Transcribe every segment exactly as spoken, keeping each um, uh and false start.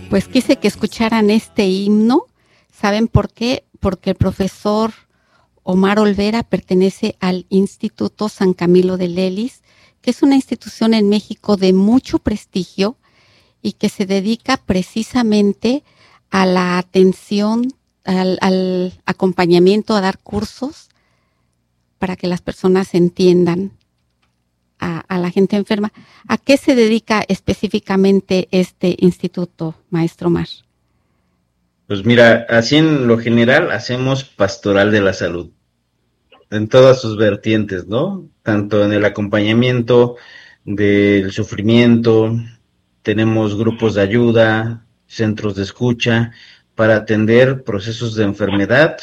Pues quise que escucharan este himno. ¿Saben por qué? Porque el profesor Omar Olvera pertenece al Instituto San Camilo de Lelis, que es una institución en México de mucho prestigio y que se dedica precisamente a la atención, al, al acompañamiento, a dar cursos para que las personas entiendan a, a la gente enferma. ¿A qué se dedica específicamente este instituto, maestro Omar? Pues mira, así en lo general hacemos pastoral de la salud, en todas sus vertientes, ¿no? Tanto en el acompañamiento del sufrimiento, tenemos grupos de ayuda, centros de escucha, para atender procesos de enfermedad,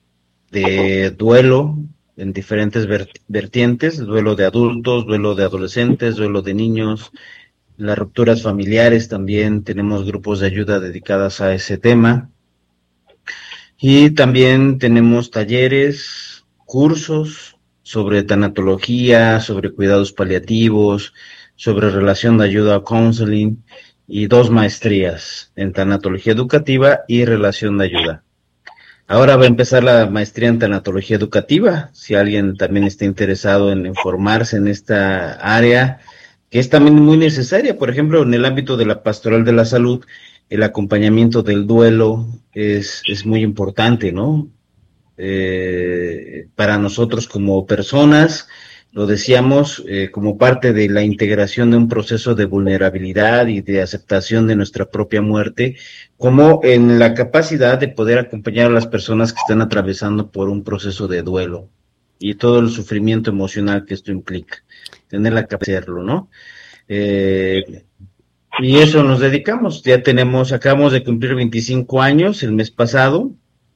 de duelo, en diferentes vertientes, duelo de adultos, duelo de adolescentes, duelo de niños, las rupturas familiares también, tenemos grupos de ayuda dedicadas a ese tema. Y también tenemos talleres, cursos sobre tanatología, sobre cuidados paliativos, sobre relación de ayuda o counseling, y dos maestrías en tanatología educativa y relación de ayuda. Ahora va a empezar la maestría en tanatología educativa, si alguien también está interesado en formarse en esta área, que es también muy necesaria. Por ejemplo, en el ámbito de la pastoral de la salud, el acompañamiento del duelo es, es muy importante, ¿no? Eh, para nosotros como personas, lo decíamos, eh, como parte de la integración de un proceso de vulnerabilidad y de aceptación de nuestra propia muerte, como en la capacidad de poder acompañar a las personas que están atravesando por un proceso de duelo y todo el sufrimiento emocional que esto implica, tener la capacidad de hacerlo, ¿no? Eh, y eso nos dedicamos. Ya tenemos, acabamos de cumplir veinticinco años el mes pasado.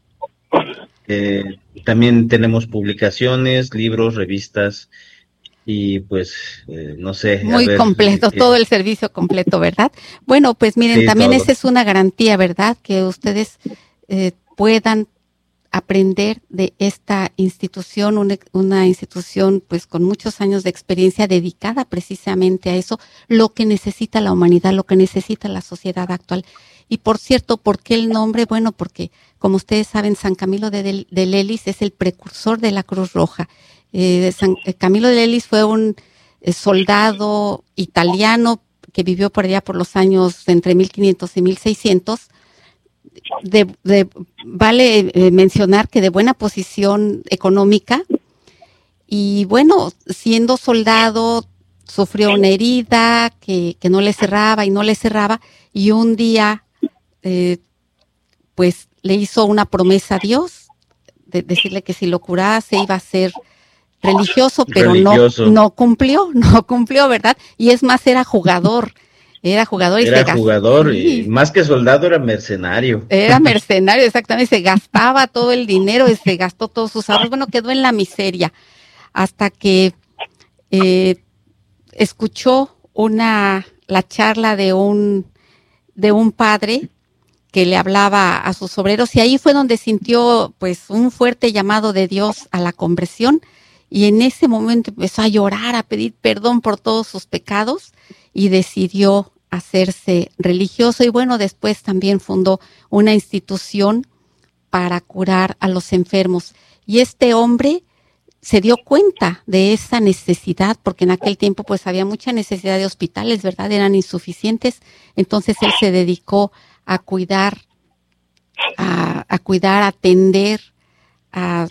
Eh, también tenemos publicaciones, libros, revistas y pues, eh, no sé. Muy a ver, completo, eh, todo el servicio completo, ¿verdad? Bueno, pues miren, sí, también todo. esa es una garantía, ¿verdad? Que ustedes eh, puedan aprender de esta institución, una, una institución pues con muchos años de experiencia dedicada precisamente a eso, lo que necesita la humanidad, lo que necesita la sociedad actual. Y por cierto, ¿por qué el nombre? Bueno, porque como ustedes saben, San Camilo de, de Lelis es el precursor de la Cruz Roja. Eh, San Camilo de Lelis fue un eh, soldado italiano que vivió por allá por los años entre mil quinientos y mil seiscientos. De, de, vale eh, mencionar que de buena posición económica, y bueno, siendo soldado sufrió una herida que, que no le cerraba y no le cerraba, y un día eh, pues le hizo una promesa a Dios de decirle que si lo curase iba a ser religioso, pero Religioso. no, no cumplió, no cumplió, ¿verdad? Y es más, era jugador. Era jugador y Era se jugador gastó, y más que soldado era mercenario. Era mercenario, exactamente, se gastaba todo el dinero y se gastó todos sus ahorros. Bueno, quedó en la miseria hasta que eh, escuchó una la charla de un de un padre que le hablaba a sus obreros, y ahí fue donde sintió pues un fuerte llamado de Dios a la conversión, y en ese momento empezó a llorar, a pedir perdón por todos sus pecados y decidió hacerse religioso. Y bueno, después también fundó una institución para curar a los enfermos. Y este hombre se dio cuenta de esa necesidad, porque en aquel tiempo pues había mucha necesidad de hospitales, ¿verdad? Eran insuficientes. Entonces él se dedicó a cuidar, a, a cuidar, a atender a,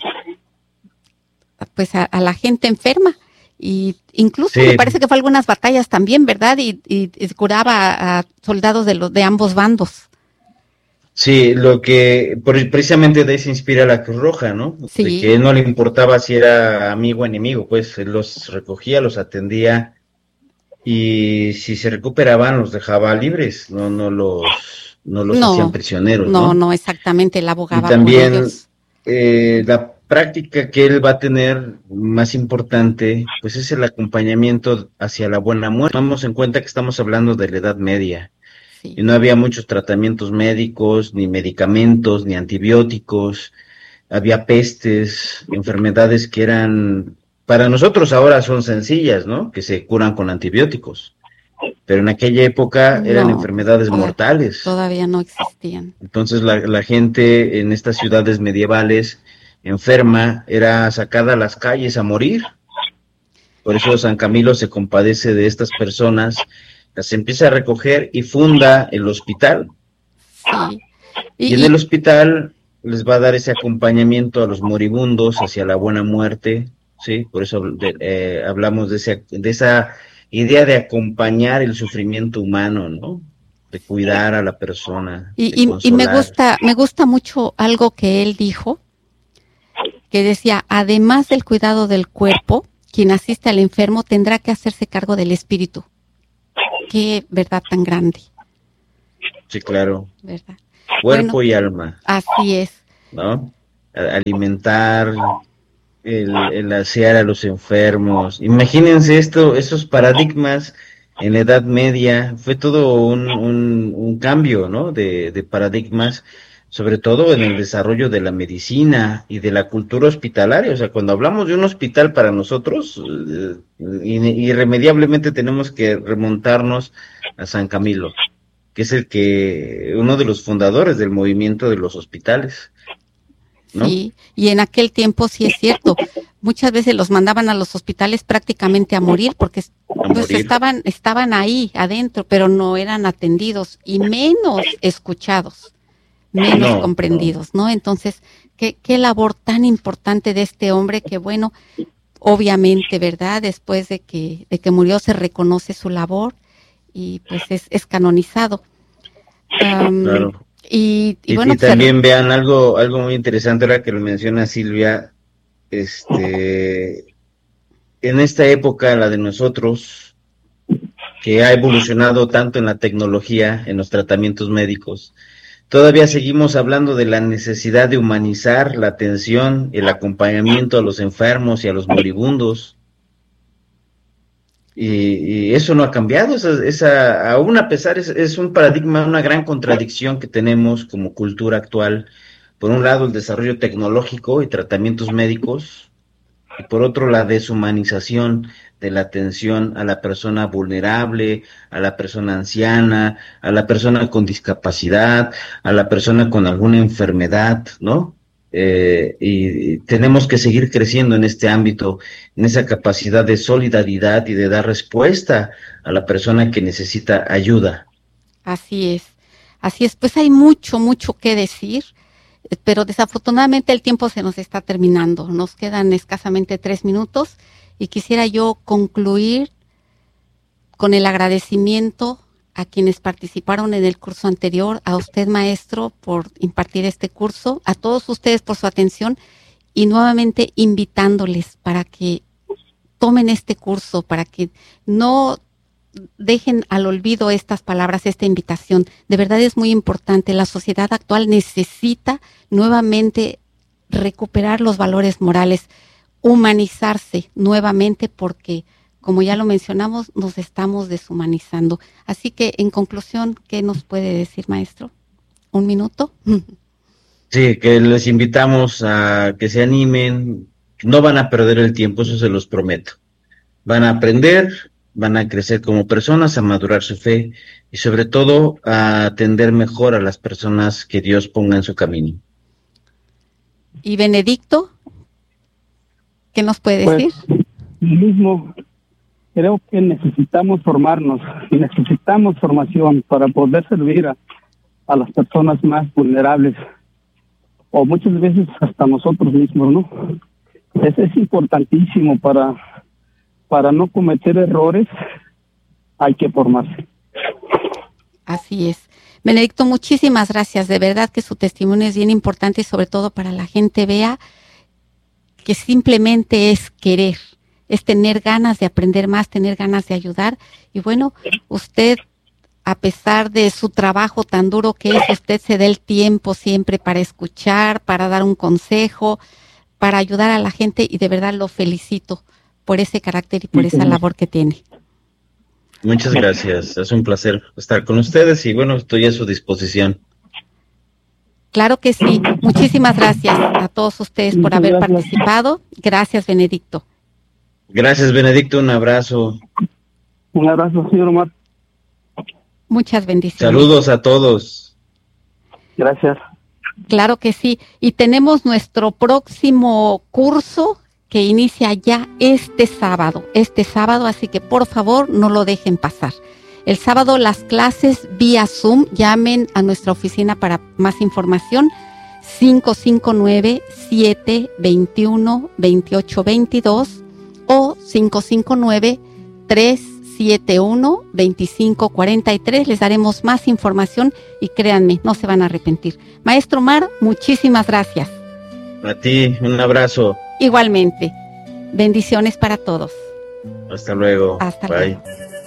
a pues a, a la gente enferma. Y incluso sí, me parece que fue a algunas batallas también, ¿verdad? Y, y, y curaba a, a soldados de los de ambos bandos. Sí, lo que precisamente de ahí se inspira la Cruz Roja, ¿no? Sí. De que no le importaba si era amigo o enemigo, pues él los recogía, los atendía y si se recuperaban los dejaba libres, no, no los, no los no, hacían prisioneros, ¿no? No, no, exactamente, él abogaba y también, por ellos. Eh, la práctica que él va a tener más importante, pues es el acompañamiento hacia la buena muerte. Tomamos en cuenta que estamos hablando de la Edad Media. Sí. Y no había muchos tratamientos médicos, ni medicamentos, ni antibióticos, había pestes, enfermedades que eran, para nosotros ahora son sencillas, ¿no? Que se curan con antibióticos. pero en aquella época eran No, enfermedades toda- mortales. todavía no existían. Entonces la, la gente en estas ciudades medievales enferma era sacada a las calles a morir. Por eso San Camilo se compadece de estas personas, las empieza a recoger y funda el hospital. Sí. Y en Y, el y hospital les va a dar ese acompañamiento a los moribundos hacia la buena muerte, ¿sí? Por eso de- eh, hablamos de, ese, de esa idea de acompañar el sufrimiento humano, ¿no? De cuidar a la persona, de Y, y, y me consolar. gusta, me gusta mucho algo que él dijo, que decía, además del cuidado del cuerpo, quien asiste al enfermo tendrá que hacerse cargo del espíritu. Qué verdad tan grande, Sí, claro. ¿verdad? Bueno, Cuerpo y alma, así es. ¿no? A- Alimentar, el, el asear a los enfermos. Imagínense esto, esos paradigmas en la Edad Media, fue todo un, un, un cambio, ¿no? De, de paradigmas, sobre todo en el desarrollo de la medicina y de la cultura hospitalaria. O sea, cuando hablamos de un hospital para nosotros, eh, irremediablemente tenemos que remontarnos a San Camilo, que es el que, uno de los fundadores del movimiento de los hospitales, ¿no? Sí, y en aquel tiempo sí es cierto. Muchas veces los mandaban a los hospitales prácticamente a morir porque A pues morir. estaban estaban ahí adentro, pero no eran atendidos y menos escuchados, menos No, no. comprendidos, ¿no? Entonces, qué qué labor tan importante de este hombre que bueno, obviamente, ¿verdad? Después de que de que murió se reconoce su labor y pues es es canonizado. Am, Claro. y, y Y, bueno, y pues se- también vean algo, algo muy interesante ahora que lo menciona Silvia, este, en esta época, la de nosotros, que ha evolucionado tanto en la tecnología, en los tratamientos médicos, todavía seguimos hablando de la necesidad de humanizar la atención, el acompañamiento a los enfermos y a los moribundos. Y, y eso no ha cambiado, esa, esa, aún a pesar, es, es un paradigma, una gran contradicción que tenemos como cultura actual. Por un lado, el desarrollo tecnológico y tratamientos médicos, y por otro, la deshumanización de la atención a la persona vulnerable, a la persona anciana, a la persona con discapacidad, a la persona con alguna enfermedad, ¿no? Eh, y, y tenemos que seguir creciendo en este ámbito, en esa capacidad de solidaridad y de dar respuesta a la persona que necesita ayuda. así es, así es, pues hay mucho, mucho que decir, eh, pero desafortunadamente el tiempo se nos está terminando. Nos quedan escasamente tres minutos y quisiera yo concluir con el agradecimiento a quienes participaron en el curso anterior, a usted maestro por impartir este curso, a todos ustedes por su atención y nuevamente invitándoles para que tomen este curso, para que no dejen al olvido estas palabras, esta invitación. De verdad es muy importante. La sociedad actual necesita nuevamente recuperar los valores morales, humanizarse nuevamente porque, como ya lo mencionamos, nos estamos deshumanizando. Así que, en conclusión, ¿qué nos puede decir, maestro? ¿Un minuto? Sí, que les invitamos a que se animen, no van a perder el tiempo, eso se los prometo. Van a aprender, van a crecer como personas, a madurar su fe y sobre todo a atender mejor a las personas que Dios ponga en su camino. ¿Y Benedicto? ¿Qué nos puede Pues decir? mismo, creo que necesitamos formarnos, necesitamos formación para poder servir a, a las personas más vulnerables, o muchas veces hasta nosotros mismos, ¿no? Es, es importantísimo para, para no cometer errores, hay que formarse. Así es. Benedicto, muchísimas gracias. De verdad que su testimonio es bien importante y sobre todo para la gente vea que simplemente es querer, es tener ganas de aprender más, tener ganas de ayudar. Y bueno, usted, a pesar de su trabajo tan duro que es, usted se da el tiempo siempre para escuchar, para dar un consejo, para ayudar a la gente y de verdad lo felicito por ese carácter y por esa labor que tiene. Muchas gracias, es un placer estar con ustedes y bueno, estoy a su disposición. Claro que sí. Muchísimas gracias a todos ustedes por Muchas haber gracias. participado. Gracias, Benedicto. Gracias, Benedicto, un abrazo. Un abrazo, señor Omar. Muchas bendiciones. Saludos a todos. Gracias. Claro que sí. Y tenemos nuestro próximo curso que inicia ya este sábado, este sábado, así que por favor no lo dejen pasar. El sábado las clases vía Zoom, llamen a nuestra oficina para más información, cinco cinco nueve, siete dos uno, dos ocho dos dos o cinco cinco nueve, tres siete uno, dos cinco cuatro tres. Les daremos más información y créanme, no se van a arrepentir. Maestro Omar, muchísimas gracias. A ti, un abrazo. Igualmente. Bendiciones para todos. Hasta luego. Hasta Bye. luego.